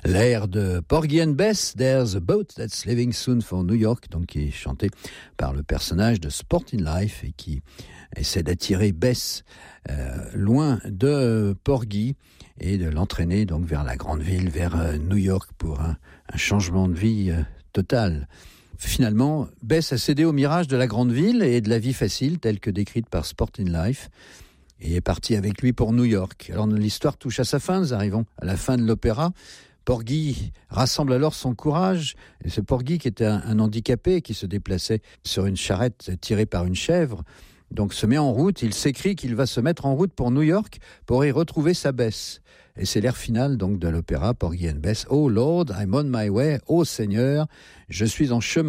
L'air de Porgy and Bess, There's a Boat That's Leaving Soon for New York, donc qui est chanté par le personnage de Sporting Life et qui essaie d'attirer Bess loin de Porgy et de l'entraîner donc vers la grande ville, vers New York pour un changement de vie total. Finalement, Bess a cédé au mirage de la grande ville et de la vie facile telle que décrite par Sporting Life et est parti avec lui pour New York. Alors l'histoire touche à sa fin, nous arrivons à la fin de l'opéra. Porgy rassemble alors son courage, et c'est Porgy qui était un handicapé qui se déplaçait sur une charrette tirée par une chèvre, donc se met en route, il s'écrit qu'il va se mettre en route pour New York pour y retrouver sa Bess. Et c'est l'air final donc de l'opéra Porgy and Bess. Oh Lord, I'm on my way, oh Seigneur, je suis en chemin.